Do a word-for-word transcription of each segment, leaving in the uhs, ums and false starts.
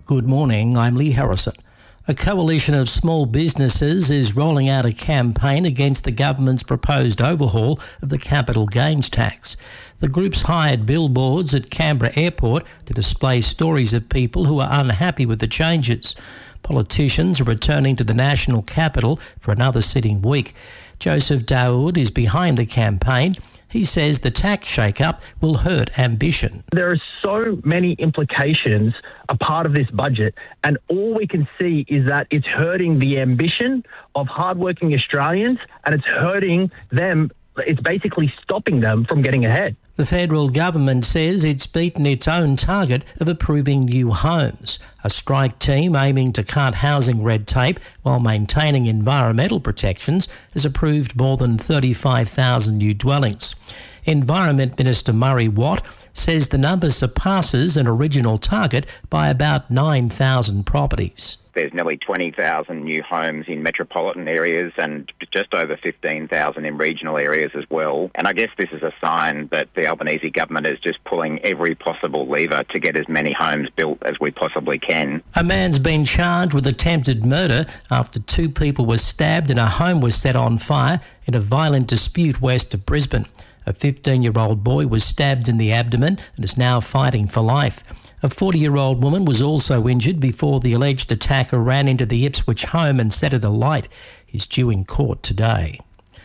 Good morning, I'm Lee Harrison. A coalition of small businesses is rolling out a campaign against the government's proposed overhaul of the capital gains tax. The group's hired billboards at Canberra Airport to display stories of people who are unhappy with the changes. Politicians are returning to the national capital for another sitting week. Joseph Daoud is behind the campaign. He says the tax shake-up will hurt ambition. There are so many implications a part of this budget, and all we can see is that it's hurting the ambition of hardworking Australians, and it's hurting them. It's basically stopping them from getting ahead. The federal government says it's beaten its own target of approving new homes. A strike team aiming to cut housing red tape while maintaining environmental protections has approved more than thirty-five thousand new dwellings. Environment Minister Murray Watt says the number surpasses an original target by about nine thousand properties. There's nearly twenty thousand new homes in metropolitan areas and just over fifteen thousand in regional areas as well. And I guess this is a sign that the Albanese government is just pulling every possible lever to get as many homes built as we possibly can. A man's been charged with attempted murder after two people were stabbed and a home was set on fire in a violent dispute west of Brisbane. A fifteen-year-old boy was stabbed in the abdomen and is now fighting for life. A forty-year-old woman was also injured before the alleged attacker ran into the Ipswich home and set it alight. He's due in court today.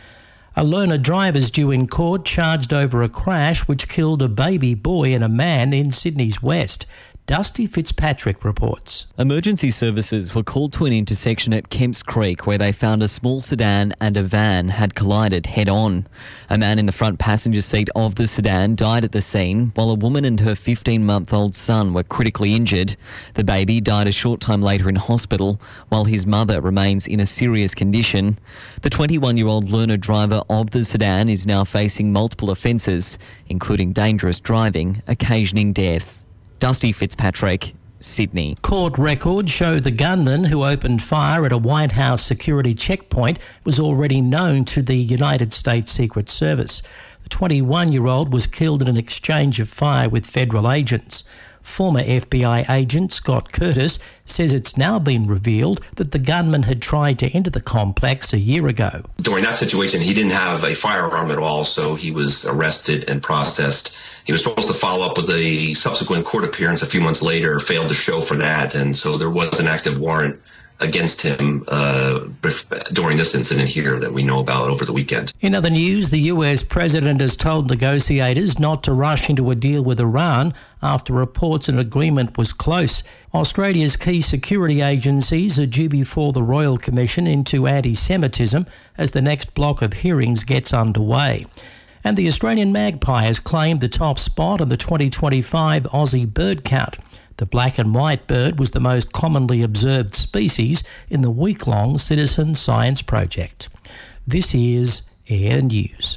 A learner driver's due in court charged over a crash which killed a baby boy and a man in Sydney's west. Dusty Fitzpatrick reports. Emergency services were called to an intersection at Kemps Creek where they found a small sedan and a van had collided head-on. A man in the front passenger seat of the sedan died at the scene, while a woman and her fifteen-month-old son were critically injured. The baby died a short time later in hospital, while his mother remains in a serious condition. The twenty-one-year-old learner driver of the sedan is now facing multiple offences, including dangerous driving, occasioning death. Dusty Fitzpatrick, Sydney. Court records show the gunman who opened fire at a White House security checkpoint was already known to the United States Secret Service. The twenty-one-year-old was killed in an exchange of fire with federal agents. Former F B I agent Scott Curtis says it's now been revealed that the gunman had tried to enter the complex a year ago. During that situation, he didn't have a firearm at all, so he was arrested and processed. He was supposed to follow up with a subsequent court appearance a few months later, failed to show for that, and so there was an active warrant against him uh, during this incident here that we know about over the weekend. In other news, the U S president has told negotiators not to rush into a deal with Iran after reports an agreement was close. Australia's key security agencies are due before the Royal Commission into Anti-Semitism as the next block of hearings gets underway. And the Australian magpie has claimed the top spot on the twenty twenty-five Aussie bird count. The black and white bird was the most commonly observed species in the week-long Citizen Science Project. This is Air News.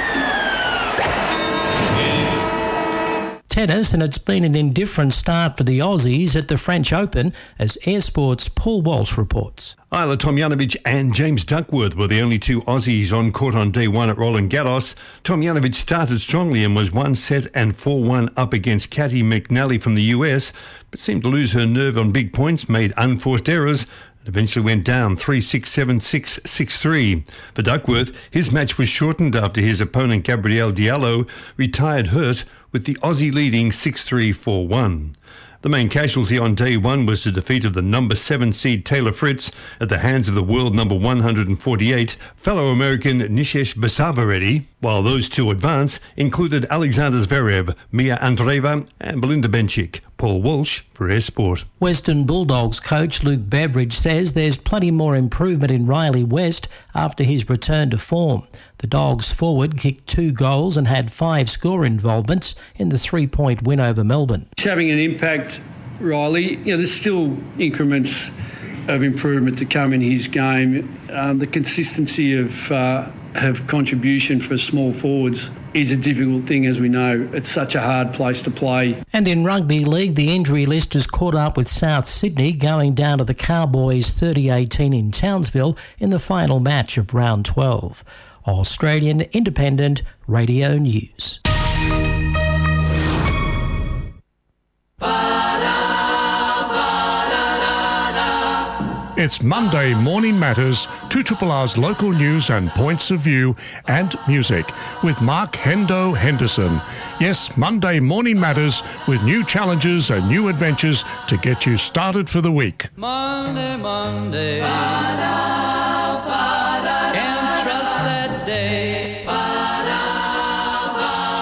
Tennis, and it's been an indifferent start for the Aussies at the French Open, as Air Sport's Paul Walsh reports. Ajla Tomljanovic and James Duckworth were the only two Aussies on court on day one at Roland Garros. Tomljanovic started strongly and was one set and four one up against Cathy McNally from the U S, but seemed to lose her nerve on big points, made unforced errors, and eventually went down three six, seven six, six three. For Duckworth, his match was shortened after his opponent Gabriel Diallo retired hurt, with the Aussie leading six three, four one. The main casualty on day one was the defeat of the number seven seed Taylor Fritz at the hands of the world number one hundred forty-eight, fellow American Nishesh Basavareddy, while those two advance included Alexander Zverev, Mia Andreeva and Belinda Bencic. Paul Walsh for Air Sport. Western Bulldogs coach Luke Beveridge says there's plenty more improvement in Riley West after his return to form. The Dogs forward kicked two goals and had five score involvements in the three-point win over Melbourne. It's having an impact, Riley. You know, there's still increments of improvement to come in his game. Um, the consistency of uh, of contribution for small forwards is a difficult thing, as we know. It's such a hard place to play. And in rugby league, the injury list has caught up with South Sydney, going down to the Cowboys thirty eighteen in Townsville in the final match of round twelve. Australian Independent Radio News. Ba-da-ba. It's Monday Morning Matters, two R R's local news and points of view and music with Mark Hendo Henderson. Yes, Monday Morning Matters with new challenges and new adventures to get you started for the week. Monday, Monday, ba-da, ba-da, can't trust that day. Ba-da,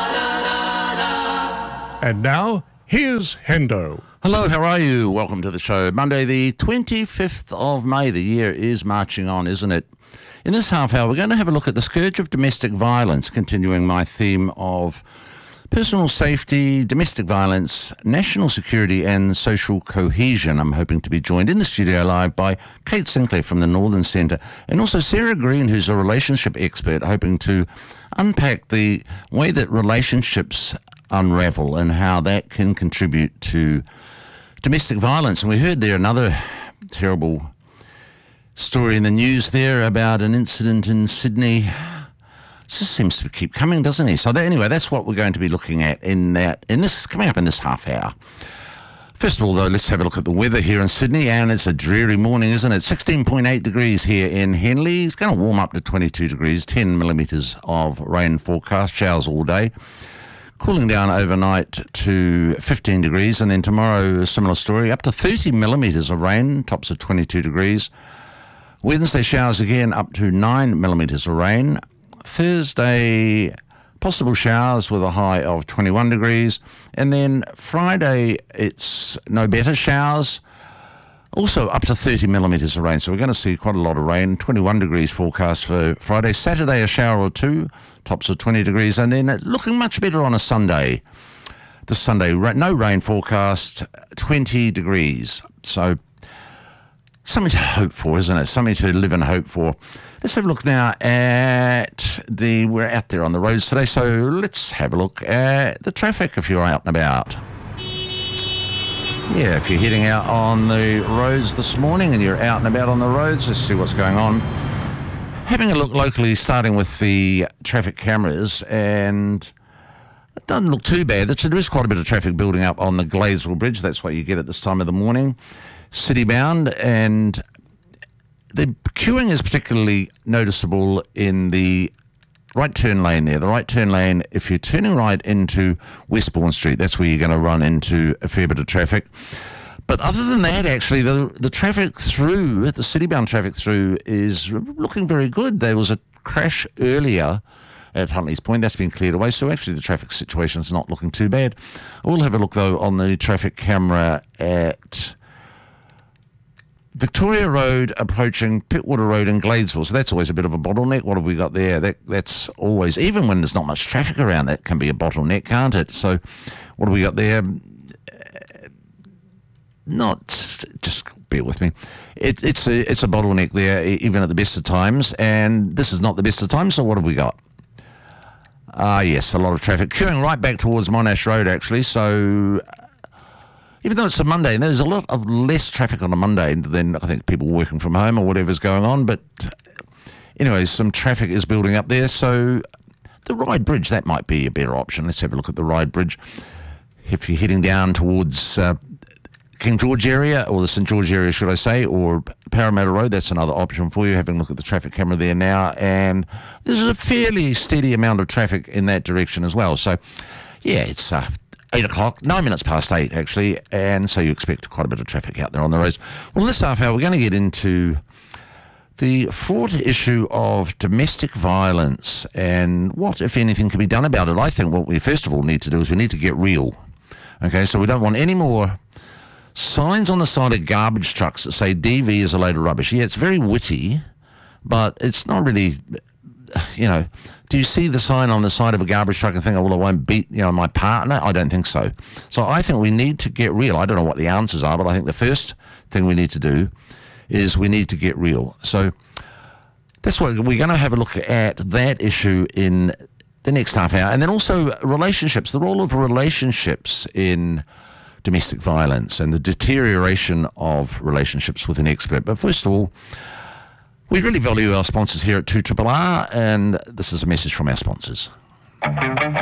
ba-da-da-da. And now, here's Hendo. Hello, how are you? Welcome to the show. Monday the twenty-fifth of May. The year is marching on, isn't it? In this half hour, we're going to have a look at the scourge of domestic violence, continuing my theme of personal safety, domestic violence, national security and social cohesion. I'm hoping to be joined in the studio live by Kate Sinclair from the Northern Centre and also Sarah Green, who's a relationship expert, hoping to unpack the way that relationships unravel and how that can contribute to domestic violence. And we heard there another terrible story in the news there about an incident in Sydney. It just seems to keep coming, doesn't it? So that, anyway, that's what we're going to be looking at in that in this coming up in this half hour. First of all, though, let's have a look at the weather here in Sydney, and it's a dreary morning, isn't it? sixteen point eight degrees here in Henley. It's going to warm up to twenty-two degrees, ten millimetres of rain forecast, showers all day. Cooling down overnight to fifteen degrees, and then tomorrow a similar story, up to thirty millimetres of rain, tops of twenty-two degrees. Wednesday showers again, up to nine millimetres of rain. Thursday, possible showers with a high of twenty-one degrees. And then Friday, it's no better, showers, also up to thirty millimetres of rain. So we're going to see quite a lot of rain, twenty-one degrees forecast for Friday. Saturday, a shower or two, tops of twenty degrees. And then looking much better on a Sunday. This Sunday, no rain forecast, twenty degrees. So something to hope for, isn't it? Something to live and hope for. Let's have a look now at the, we're out there on the roads today, so let's have a look at the traffic if you're out and about. Yeah, if you're heading out on the roads this morning and you're out and about on the roads, let's see what's going on. Having a look locally, starting with the traffic cameras, and it doesn't look too bad. There is quite a bit of traffic building up on the Gladesville Bridge. That's what you get at this time of the morning. City bound, and the queuing is particularly noticeable in the right turn lane there. The right turn lane, if you're turning right into Westbourne Street, that's where you're going to run into a fair bit of traffic. But other than that, actually, the the traffic through, the city-bound traffic through is looking very good. There was a crash earlier at Huntley's Point. That's been cleared away, so actually the traffic situation is not looking too bad. I will have a look, though, on the traffic camera at Victoria Road approaching Pittwater Road in Gladesville. So that's always a bit of a bottleneck. What have we got there? That That's always, even when there's not much traffic around, that can be a bottleneck, can't it? So what have we got there? Not, just bear with me. It, it's, a, it's a bottleneck there, even at the best of times. And this is not the best of times, so what have we got? Ah, uh, yes, a lot of traffic. Queuing right back towards Monash Road, actually. So even though it's a Monday, and there's a lot of less traffic on a Monday than I think people working from home or whatever's going on. But anyways, some traffic is building up there. So the Ryde Bridge, that might be a better option. Let's have a look at the Ryde Bridge. If you're heading down towards uh, King George area, or the St George area, should I say, or Parramatta Road, that's another option for you. Having a look at the traffic camera there now, and there's a fairly steady amount of traffic in that direction as well. So, yeah, it's uh, eight o'clock, nine minutes past eight, actually, and so you expect quite a bit of traffic out there on the roads. Well, this half hour, we're going to get into the fraught issue of domestic violence and what, if anything, can be done about it. I think what we first of all need to do is we need to get real. Okay, so we don't want any more signs on the side of garbage trucks that say D V is a load of rubbish. Yeah, it's very witty, but it's not really, you know, do you see the sign on the side of a garbage truck and think, oh, well, I won't beat, you know, my partner? I don't think so. So I think we need to get real. I don't know what the answers are, but I think the first thing we need to do is we need to get real. So that's what we're going to have a look at, that issue in the next half hour. And then also relationships, the role of relationships in domestic violence and the deterioration of relationships with an expert. But first of all, we really value our sponsors here at two R R R, and this is a message from our sponsors.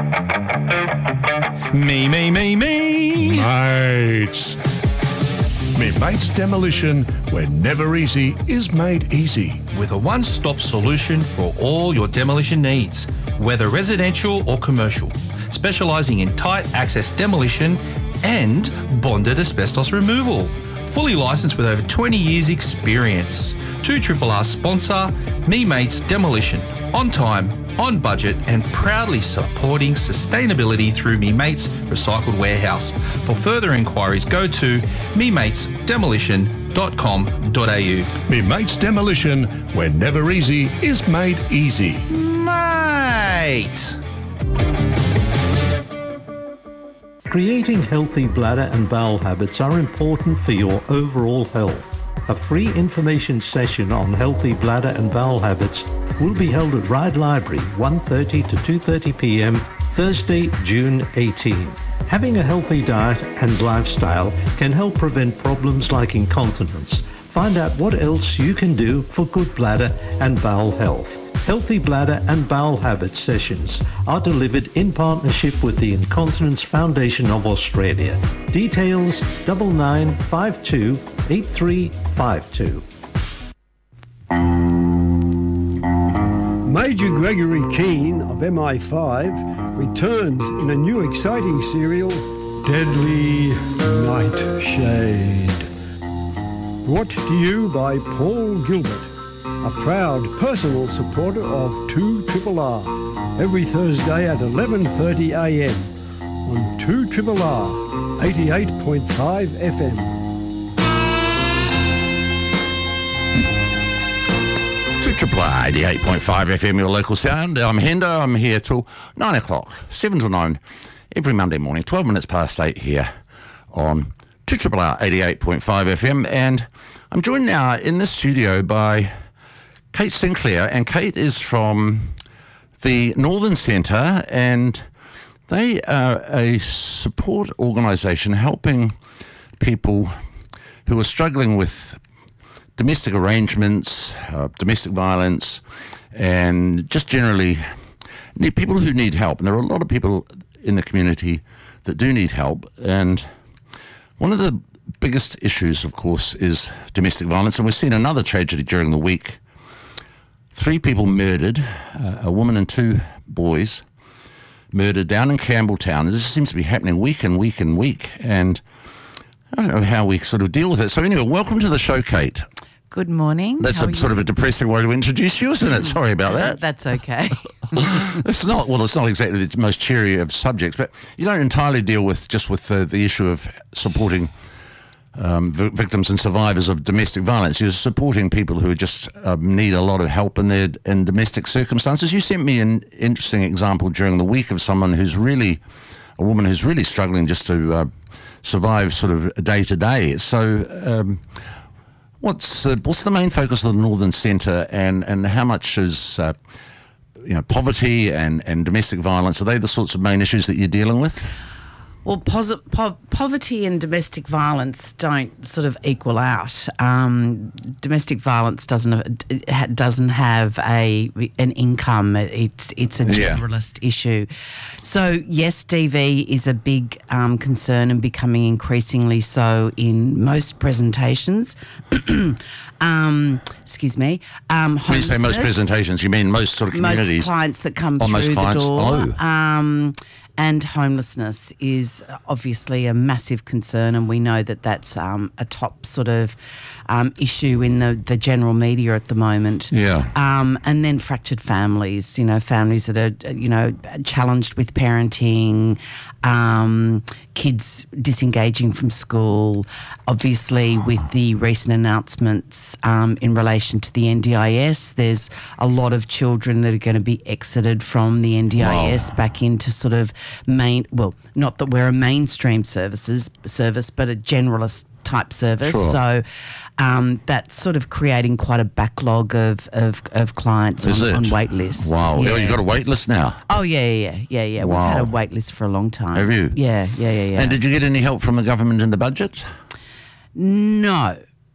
Me, me, me, me. Mates. Me Mates Demolition, where never easy is made easy. With a one-stop solution for all your demolition needs, whether residential or commercial, specialising in tight access demolition and bonded asbestos removal. Fully licensed with over twenty years experience. two R R sponsor, Me Mates Demolition. On time, on budget and proudly supporting sustainability through Me Mates Recycled Warehouse. For further inquiries, go to me mates demolition dot com dot a u. Me Mates Demolition, where never easy is made easy. Mate! Creating healthy bladder and bowel habits are important for your overall health. A free information session on healthy bladder and bowel habits will be held at Ryde Library, one thirty to two thirty p m, Thursday, June eighteenth. Having a healthy diet and lifestyle can help prevent problems like incontinence. Find out what else you can do for good bladder and bowel health. Healthy bladder and bowel habits sessions are delivered in partnership with the Incontinence Foundation of Australia. Details double nine five two eight three five two. Major Gregory Keane of M I five returns in a new exciting serial, Deadly Nightshade. Brought to you by Paul Gilbert, a proud personal supporter of two R R R, every Thursday at eleven thirty a m on two R R R, eighty-eight point five F M. two R R R, eighty-eight point five F M, your local sound. I'm Hendo. I'm here till nine o'clock, seven to nine, every Monday morning, twelve minutes past eight here on two R R R, eighty-eight point five F M. And I'm joined now in the studio by Kate Sinclair, and Kate is from the Northern Centre, and they are a support organisation helping people who are struggling with domestic arrangements, uh, domestic violence, and just generally need people who need help. And there are a lot of people in the community that do need help, and one of the biggest issues, of course, is domestic violence, and we've seen another tragedy during the week. Three people murdered, uh, a woman and two boys murdered down in Campbelltown. This seems to be happening week and week and week, and I don't know how we sort of deal with it. So anyway, welcome to the show, Kate. Good morning. That's a sort of a depressing way to introduce you, isn't it? Sorry about that. That's okay. It's not, well, it's not exactly the most cheery of subjects, but you don't entirely deal with just with the, the issue of supporting Um, v- victims and survivors of domestic violence. You're supporting people who just um, need a lot of help in their in domestic circumstances. You sent me an interesting example during the week of someone who's really, a woman who's really struggling just to uh, survive sort of day to day. So um, what's uh, what's the main focus of the Northern Centre, and, and how much is uh, you know, poverty and, and domestic violence, are they the sorts of main issues that you're dealing with? Well, posi- po- poverty and domestic violence don't sort of equal out. Um, domestic violence doesn't ha- doesn't have a an income. It's it's a generalist yeah. issue. So yes, D V is a big um, concern and becoming increasingly so in most presentations. um, excuse me. Um, when you say most presentations, you mean most sort of communities? Most clients that come oh, through most clients? the door. Oh. Um, And homelessness is obviously a massive concern, and we know that that's um, a top sort of um, issue in the, the general media at the moment. Yeah. Um, and then fractured families, you know, families that are, you know, challenged with parenting, um, kids disengaging from school. Obviously, with the recent announcements um, in relation to the N D I S, there's a lot of children that are going to be exited from the N D I S wow. back into sort of main, well, not that we're a mainstream services service, but a generalist type service. Sure. So um, that's sort of creating quite a backlog of, of, of clients Is on, it? on wait lists. Wow. Yeah. Oh, you've got a wait list now? Oh, yeah, yeah, yeah, yeah. Wow. We've had a wait list for a long time. Have you? Yeah, yeah, yeah, yeah. And did you get any help from the government in the budget? No.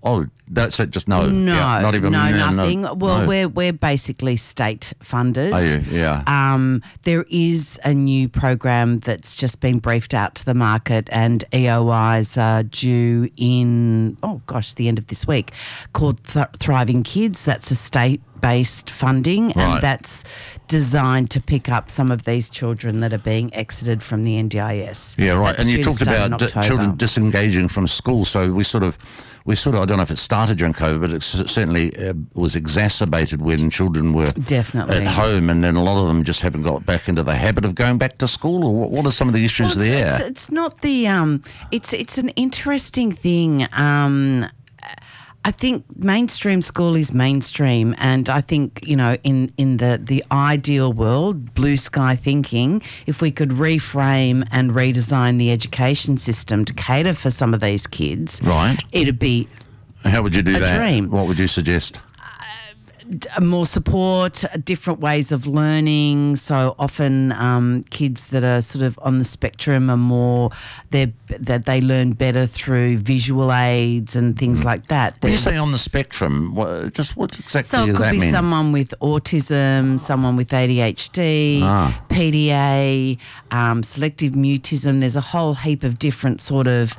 Oh, that's it. Just no. No, yeah, not even no, no, nothing. No, well, no. we're we're basically state funded. Are you? Yeah. Um, there is a new program that's just been briefed out to the market, and E O Is are due in oh gosh, the end of this week, called Th- Thriving Kids. That's a state based funding, Right. and that's designed to pick up some of these children that are being exited from the N D I S. Yeah, right. That's And you due to talked start in about di- October. children disengaging from school. So we sort of, we sort of, I don't know if it started during COVID, but it c- certainly uh, was exacerbated when children were Definitely. at home, and then a lot of them just haven't got back into the habit of going back to school. Or what, what are some of the issues Well, it's, there? It's, it's not the. Um, it's it's an interesting thing. Um, I think mainstream school is mainstream, and I think, you know, in, in the, the ideal world, blue sky thinking, if we could reframe and redesign the education system to cater for some of these kids, Right. it'd be How would you do a that? dream. What would you suggest? more support, different ways of learning. So often um, kids that are sort of on the spectrum are more, they that they learn better through visual aids and things like that. When you They're- say on the spectrum, what, just what exactly So it does could that be mean? someone with autism, someone with A D H D, Ah. P D A, um, selective mutism. There's a whole heap of different sort of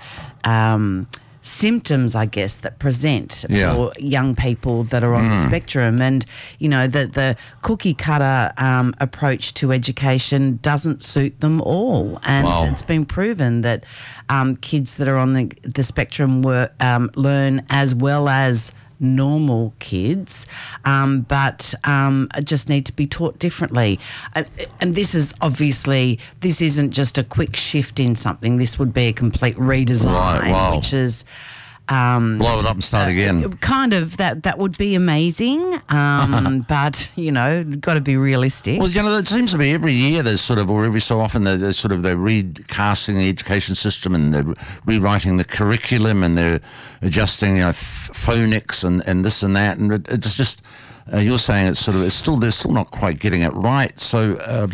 um, symptoms, I guess, that present Yeah. for young people that are on the Mm. spectrum. And, you know, the, the cookie cutter um, approach to education doesn't suit them all. And Wow. it's been proven that um, kids that are on the, the spectrum were, um, learn as well as normal kids, um, but um, just need to be taught differently. Uh, and this is obviously, this isn't just a quick shift in something. This would be a complete redesign, Right, wow. which is... Um, Blow it up and start again. Kind of, that that would be amazing, um, but, you know, got to be realistic. Well, you know, it seems to be every year there's sort of, or every so often, they're, they're sort of, they're recasting the education system, and they're rewriting the curriculum, and they're adjusting, you know, f- phonics and, and this and that, and it, it's just, uh, you're saying it's sort of, it's still, they're still not quite getting it right. So uh,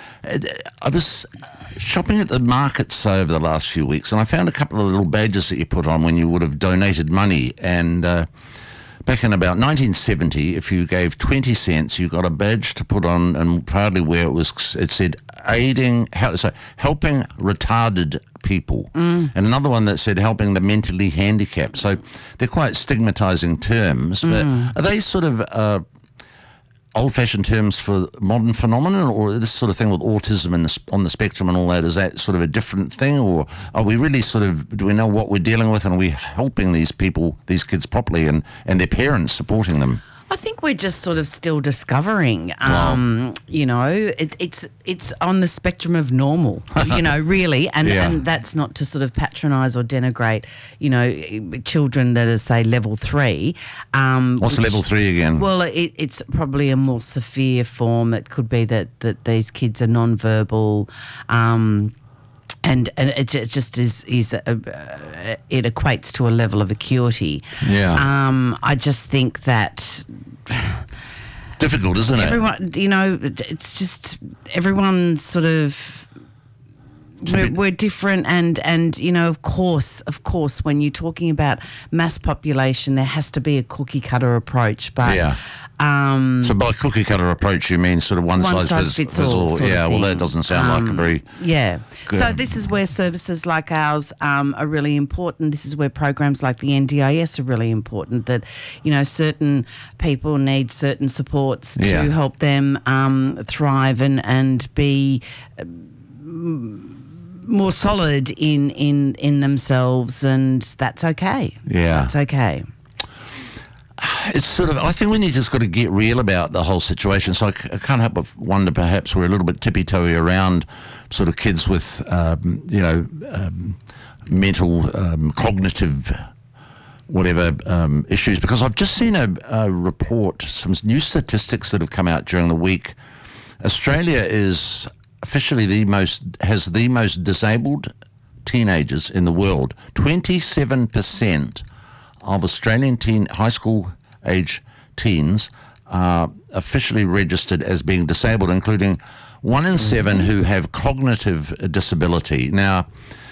it, I was shopping at the markets over the last few weeks, and I found a couple of little badges that you put on when you would have donated money, and uh, back in about nineteen seventy, if you gave twenty cents, you got a badge to put on and proudly wear. It was, it said aiding, how, so helping retarded people, Mm. and another one that said helping the mentally handicapped. So they're quite stigmatising terms, but Mm. are they sort of uh, old-fashioned terms for modern phenomenon, or this sort of thing with autism and the, sp- on the spectrum and all that, is that sort of a different thing, or are we really sort of, do we know what we're dealing with, and are we helping these people, these kids properly, and, and their parents supporting them? I think we're just sort of still discovering. Um, you know, it, it's it's on the spectrum of normal. You know, really, and Yeah. and that's not to sort of patronise or denigrate. You know, children that are say level three. Um, What's the which- level three again? Well, it, it's probably a more severe form. It could be that that these kids are non-verbal. Um, And, and it ju- just is, is a, uh, it equates to a level of acuity. Yeah. Um, I just think that Difficult, isn't it? everyone, you know, it- it's just everyone's sort of. We're, we're different, and, and you know, of course, of course, when you're talking about mass population, there has to be a cookie cutter approach. But Yeah. um, So by cookie cutter approach, you mean sort of one, One size, size fits, fits fits all all? sort of Yeah, well, that thing. doesn't sound like a Um, very... Yeah. Good. So this is where services like ours um, are really important. This is where programs like the N D I S are really important. That, you know, certain people need certain supports to Yeah. help them um, thrive and and be uh, m- more solid in in in themselves, and that's okay. Yeah. That's okay. It's sort of, I think we need just got to get real about the whole situation. So I, c- I can't help but wonder perhaps we're a little bit tippy-toey around sort of kids with, um, you know, um, mental, um, cognitive, whatever um, issues. Because I've just seen a, a report, some new statistics that have come out during the week. Australia is officially the most, has the most disabled teenagers in the world. twenty-seven percent of Australian teen high school age teens are officially registered as being disabled, including one in seven who have cognitive disability. Now,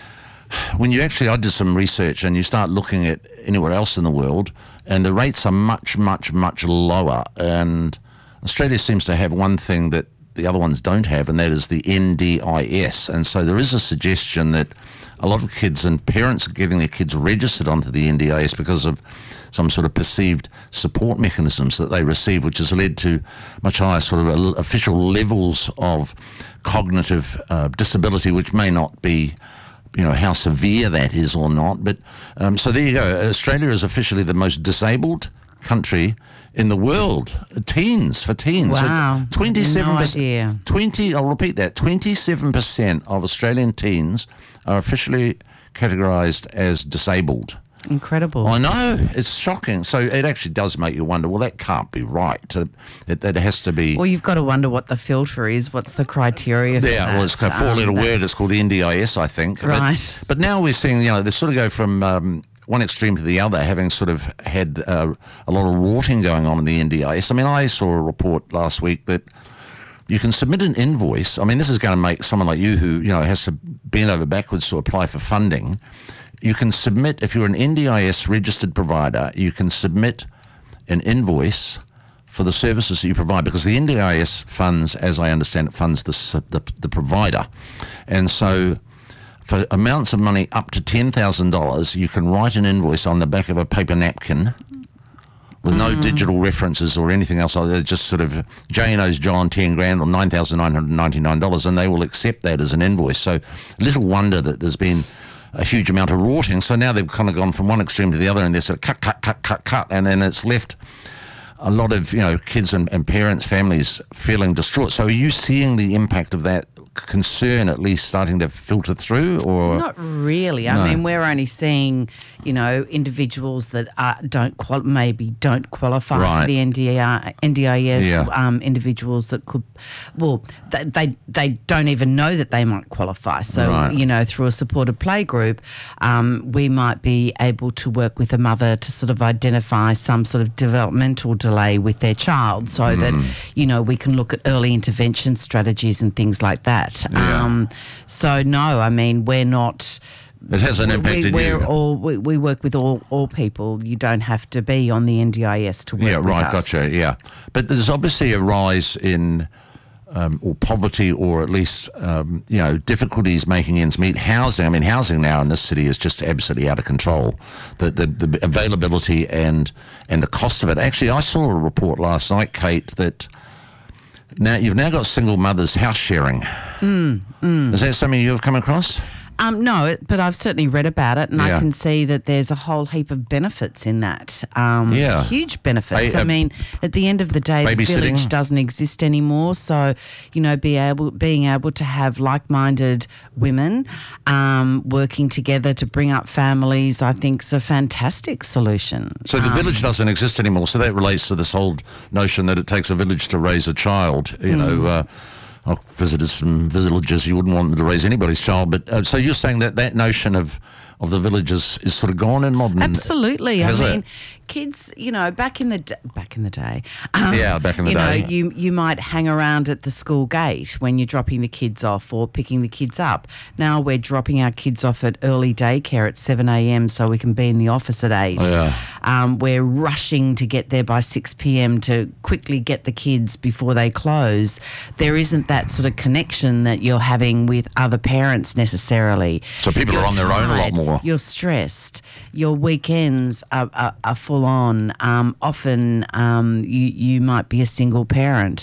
when you actually, I did some research and you start looking at anywhere else in the world, and the rates are much, much, much lower. And Australia seems to have one thing that the other ones don't have, and that is the N D I S. And so there is a suggestion that a lot of kids and parents are getting their kids registered onto the N D I S because of some sort of perceived support mechanisms that they receive, which has led to much higher sort of official levels of cognitive uh, disability, which may not be, you know, how severe that is or not. But um, so there you go. Australia is officially the most disabled country in the world. Teens, for teens. Wow. So twenty-seven No percent, idea. twenty, I'll repeat that, twenty-seven percent of Australian teens are officially categorised as disabled. Incredible. I know, it's shocking. So it actually does make you wonder, well, that can't be right. It, it has to be... Well, you've got to wonder what the filter is. What's the criteria for Yeah, that? well, it's a four-letter Um, word. that's- It's called the N D I S, I think. But- Right. But, now we're seeing, you know, they sort of go from um, one extreme to the other, having sort of had uh, a lot of rorting going on in the N D I S. I mean, I saw a report last week that you can submit an invoice. I mean, this is going to make someone like you who, you know, has to bend over backwards to apply for funding. You can submit, if you're an N D I S registered provider, you can submit an invoice for the services that you provide, because the N D I S funds, as I understand it, funds the, s- the, the provider. And so for amounts of money up to ten thousand dollars, you can write an invoice on the back of a paper napkin with no Mm. digital references or anything else like that, just sort of Jane owes John ten grand or nine thousand nine hundred ninety-nine dollars, and they will accept that as an invoice. So little wonder that there's been a huge amount of rorting. So now they've kind of gone from one extreme to the other, and they're sort of cut, cut, cut, cut, cut, and then it's left a lot of, you know, kids and, and parents, families feeling distraught. So are you seeing the impact of that concern at least starting to filter through, or Not really. I No. mean, we're only seeing, you know, individuals that are, don't qual- maybe don't qualify Right. for the N D I, N D I S. Yeah. Um, individuals that could, well, they, they they don't even know that they might qualify. So, Right. you know, through a supported play group, um, we might be able to work with a mother to sort of identify some sort of developmental delay with their child, so that, Mm. you know, we can look at early intervention strategies and things like that. Yeah. Um, so no, I mean, we're not. it hasn't impacted we, you? We're all we, we work with all, all people. You don't have to be on the N D I S to work Yeah, with right, us. gotcha, yeah. But there's obviously a rise in um, or poverty, or at least, um, you know, difficulties making ends meet. Housing, I mean, housing now in this city is just absolutely out of control. The, the, the availability and, and the cost of it. Actually, I saw a report last night, Kate, that now you've now got single mothers house sharing. Mm, mm. Is that something you've come across? Um, no, it- but I've certainly read about it, and Yeah. I can see that there's a whole heap of benefits in that. Um, Yeah. Huge benefits. Ba- I mean, at the end of the day, the babysitting. village doesn't exist anymore. So, you know, be able, being able to have like-minded women um, working together to bring up families, I think, is a fantastic solution. So the Um, village doesn't exist anymore. So that relates to this whole notion that it takes a village to raise a child. You Mm. know, uh, I've visited some villages. You wouldn't want them to raise anybody's child. But uh, so you're saying that that notion of of the village is, is sort of gone in modern. Absolutely. I Has it? mean, kids, you know, back in the d- back in the day, um, Yeah, back in the you day. know, you you might hang around at the school gate when you're dropping the kids off or picking the kids up. Now we're dropping our kids off at early daycare at seven a.m. so we can be in the office at eight. Yeah. Um, we're rushing to get there by six p.m. to quickly get the kids before they close. There isn't that sort of connection that you're having with other parents necessarily. So people You're are on their own a lot tired, more. You're stressed. Your weekends are, are, are full on. Um, often um, you, you might be a single parent.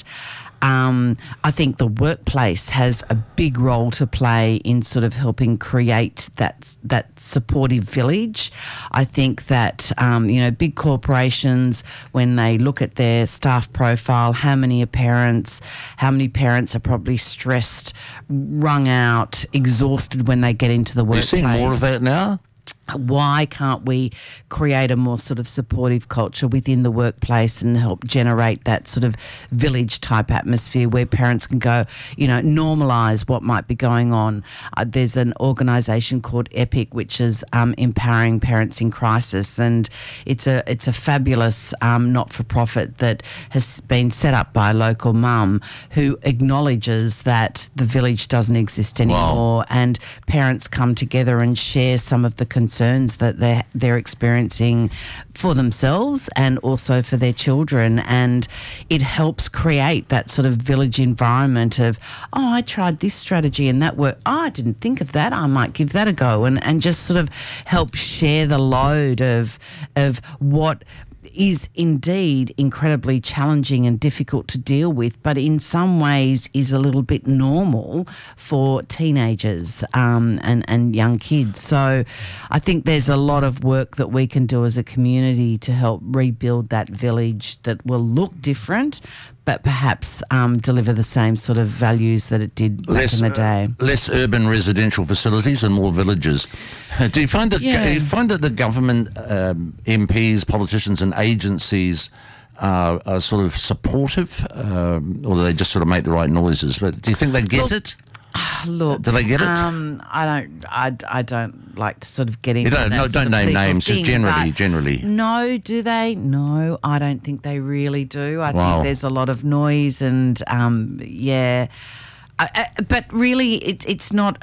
Um, I think the workplace has a big role to play in sort of helping create that that supportive village. I think that um, you know, big corporations, when they look at their staff profile, how many are parents, how many parents are probably stressed, wrung out, exhausted when they get into the Are you workplace. seeing more of that now? Why can't we create a more sort of supportive culture within the workplace and help generate that sort of village type atmosphere where parents can go, you know, normalise what might be going on? Uh, there's an organisation called EPIC, which is um, Empowering Parents in Crisis, and it's a it's a fabulous um, not-for-profit that has been set up by a local mum who acknowledges that the village doesn't exist anymore. Wow. And parents come together and share some of the concerns concerns that they're, they're experiencing for themselves and also for their children. And it helps create that sort of village environment of, oh, I tried this strategy and that worked. Oh, I didn't think of that. I might give that a go. And, and just sort of help share the load of of what is indeed incredibly challenging and difficult to deal with, but in some ways is a little bit normal for teenagers um, and, and young kids. So I think there's a lot of work that we can do as a community to help rebuild that village that will look different, but perhaps um, deliver the same sort of values that it did back less, in the day. Uh, less urban residential facilities and more villages. Uh, do you find that Yeah. do you find that the government, um, M Ps, politicians, and agencies are, are sort of supportive, um, or do they just sort of make the right noises? But do you think they get Look, it? Look, Do they get it? Um, I don't. I, I don't like to sort of get into You don't that no, sort don't of name legal names. Just thing, generally, but generally. No, do they? No, I don't think they really do. I Wow. think there's a lot of noise and um, yeah. I, I, but really, it, it's not